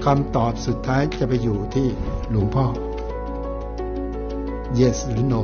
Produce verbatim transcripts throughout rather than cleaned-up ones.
คำตอบสุดท้ายจะไปอยู่ที่หลวงพ่อ yes หรือ no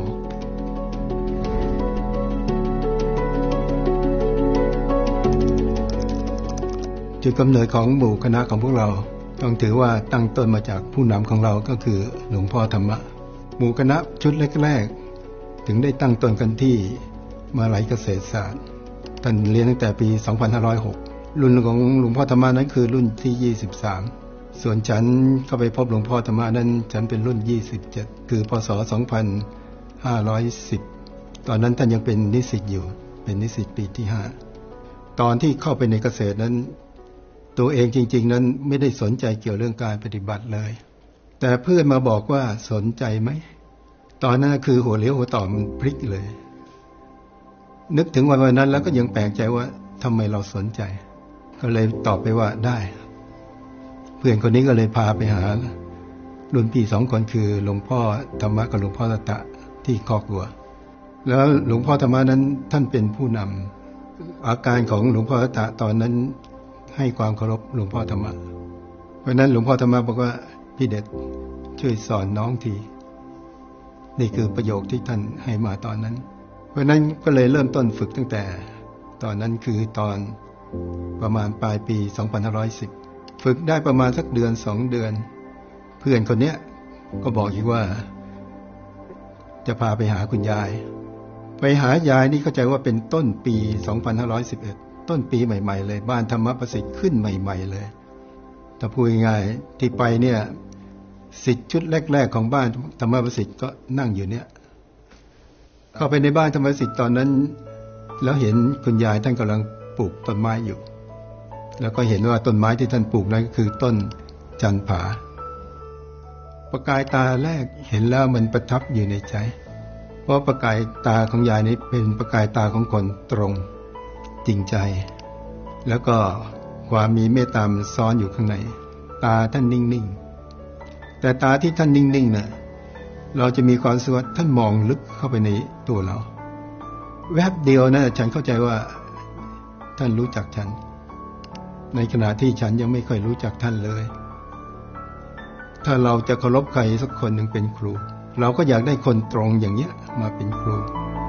จุดกำเนิดของหมู่คณะของพวกเราต้องถือว่าตั้งต้นมาจากผู้นำของเราก็คือหลวงพ่อธรรมะหมู่คณะชุดแรกๆถึงได้ตั้งต้นกันที่มหาวิทยาลัยเกษตรศาสตร์ท่านเรียนตั้งแต่ปีสองพันห้าร้อยหกรุ่นของหลวงพ่อธรรมะนั้นคือรุ่นที่ยี่สิบสามส่วนฉันเข้าไปพบหลวงพ่อธรรมะนั้นฉันเป็นรุ่นยี่สิบเจ็ดคือพ.ศ. สองพันห้าร้อยสิบตอนนั้นท่านยังเป็นนิสิตอยู่เป็นนิสิตปีที่ห้าตอนที่เข้าไปในเกษตรนั้นตัวเองจริงๆนั้นไม่ได้สนใจเกี่ยวเรื่องการปฏิบัติเลยแต่เพื่อนมาบอกว่าสนใจไหมตอนนั้นคือหัวเลี้ยวหัวต่อมันพลิกเลยนึกถึงวันวันนั้นแล้วก็ยังแปลกใจว่าทำไมเราสนใจก็เลยตอบไปว่าได้เพื่อนคนนี้ก็เลยพาไปหารุ่นพี่สองคนคือหลวงพ่อธรรมะกับหลวงพ่อตถะที่คอกวัวแล้วหลวงพ่อธรรมะนั้นท่านเป็นผู้นำอาการของหลวงพ่อตถะตอนนั้นให้ความเคารพหลวงพ่อธรรมะเพราะนั้นหลวงพ่อธรรมะบอกว่าพี่เด็ดช่วยสอนน้องทีนี่คือประโยคที่ท่านให้มาตอนนั้นเพราะนั้นก็เลยเริ่มต้นฝึกตั้งแต่ตอนนั้นคือตอนประมาณปลายปีสองพันห้าร้อยสิบฝึกได้ประมาณสักเดือนสองเดือนเพื่อนคนเนี้ยก็บอกอีกว่าจะพาไปหาคุณยายไปหายายนี่เข้าใจว่าเป็นต้นปีสองพันห้าร้อยสิบเอ็ดต้นปีใหม่ๆเลยบ้านธรรมประสิทธิ์ขึ้นใหม่ๆเลยถ้าพูดง่ายๆที่ไปเนี่ยศิษย์ชุดแรกๆของบ้านธรรมประสิทธิ์ก็นั่งอยู่เนี่ยเข้าไปในบ้านธรรมประสิทธิ์ตอนนั้นแล้วเห็นคุณยายท่านกำลังปลูกต้นไม้อยู่แล้วก็เห็นว่าต้นไม้ที่ท่านปลูกนั้นก็คือต้นจันผาประกายตาแรกเห็นแล้วมันประทับอยู่ในใจเพราะประกายตาของยายนี้เป็นประกายตาของคนตรงจริงใจแล้วก็ความมีเมตตาซ้อนอยู่ข้างในตาท่านนิ่งๆแต่ตาที่ท่านนิ่งๆน่ะเราจะมีความรู้สึกว่าท่านมองลึกเข้าไปในตัวเราแวบเดียวนะฉันเข้าใจว่าท่านรู้จักฉันในขณะที่ฉันยังไม่ค่อยรู้จักท่านเลยถ้าเราจะเคารพใครสักคนหนึ่งเป็นครูเราก็อยากได้คนตรงอย่างเนี้ยมาเป็นครู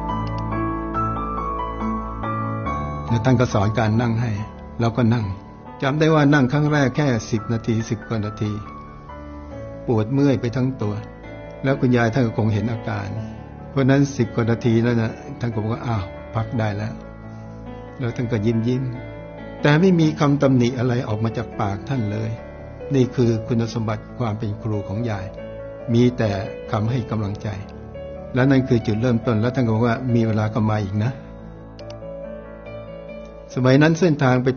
แล้วท่านก็สอนการนั่งให้เราก็นั่งจำได้ว่านั่งครั้งแรกแค่สิบนาทีสิบกว่านาทีปวดเมื่อยไปทั้งตัวแล้วคุณยายท่านก็คงเห็นอาการเพราะนั้นสิบกว่านาทีแล้วนะท่านก็บอกว่าอ้าวพักได้แล้วแล้วท่านก็ยิ้มยิ้มแต่ไม่มีคำตำหนิอะไรออกมาจากปากท่านเลยนี่คือคุณสมบัติความเป็นครูของยายมีแต่คำให้กำลังใจและนั่นคือจุดเริ่มต้นแล้วท่านก็บอกว่ามีเวลาก็มาอีกนะสมัยนั้นเส้นทางไป